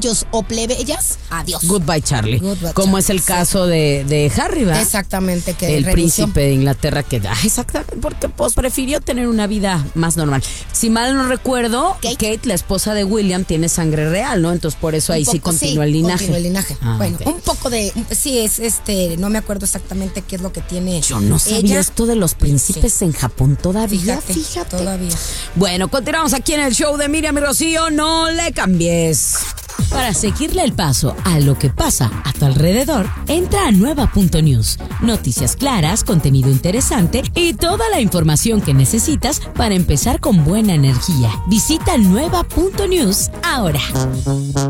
plebeyos o plebeyas, adiós. Goodbye, Charlie. Como es el caso de Harry, ¿verdad? Exactamente. Que el renunció. príncipe de Inglaterra que exactamente, porque pues prefirió tener una vida más normal. Si mal no recuerdo, Kate, la esposa de William, tiene sangre real, ¿no? Entonces por eso ahí sí continúa el linaje. Continúa el linaje. Bueno, okay. un poco de, sí, es no me acuerdo exactamente qué es lo que tiene. Yo no sabía esto de los príncipes en Japón todavía, fíjate. Todavía. Bueno, continuamos aquí en el show de Miriam y Rocío, no le cambies. Para seguirle el paso a lo que pasa a tu alrededor, entra a nueva.news. Noticias claras, contenido interesante y toda la información que necesitas para empezar con buena energía. Visita nueva.news ahora.